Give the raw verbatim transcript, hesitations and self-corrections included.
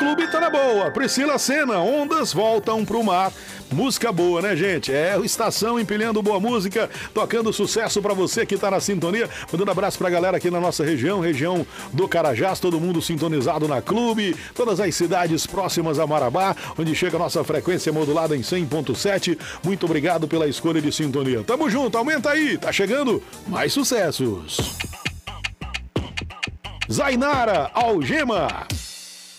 clube tá na boa. Priscila Senna, ondas voltam pro mar. Música boa, né, gente? É o Estação empilhando boa música, tocando sucesso pra você que tá na sintonia. Mandando abraço pra galera aqui na nossa região, região do Carajás, todo mundo sintonizado na clube, todas as cidades próximas a Marabá, onde chega a nossa frequência modulada em cem ponto sete. Muito obrigado pela escolha de sintonia. Tamo junto, aumenta aí, tá chegando mais sucessos. Zainara Algema.